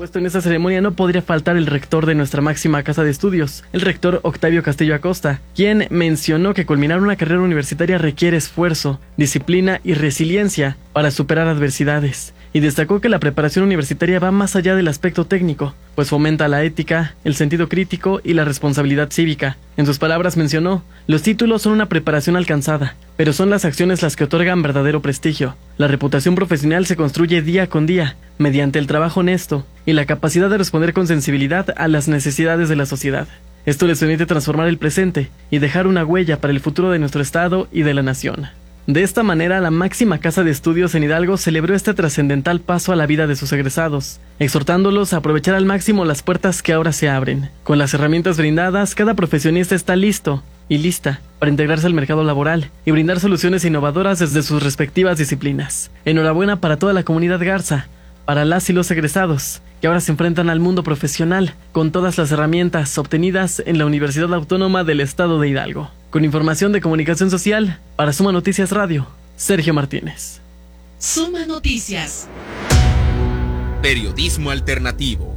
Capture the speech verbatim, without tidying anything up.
supuesto, en esta ceremonia no podría faltar el rector de nuestra máxima casa de estudios, el rector Octavio Castillo Acosta, quien mencionó que culminar una carrera universitaria requiere esfuerzo, disciplina y resiliencia para superar adversidades, y destacó que la preparación universitaria va más allá del aspecto técnico, pues fomenta la ética, el sentido crítico y la responsabilidad cívica. En sus palabras mencionó: los títulos son una preparación alcanzada, pero son las acciones las que otorgan verdadero prestigio. La reputación profesional se construye día con día, mediante el trabajo honesto y la capacidad de responder con sensibilidad a las necesidades de la sociedad. Esto les permite transformar el presente y dejar una huella para el futuro de nuestro estado y de la nación. De esta manera, la máxima casa de estudios en Hidalgo celebró este trascendental paso a la vida de sus egresados, exhortándolos a aprovechar al máximo las puertas que ahora se abren. Con las herramientas brindadas, cada profesionista está listo y lista para integrarse al mercado laboral y brindar soluciones innovadoras desde sus respectivas disciplinas. Enhorabuena para toda la comunidad Garza, para las y los egresados, que ahora se enfrentan al mundo profesional con todas las herramientas obtenidas en la Universidad Autónoma del Estado de Hidalgo. Con información de comunicación social, para Suma Noticias Radio, Sergio Martínez. Suma Noticias. Periodismo alternativo.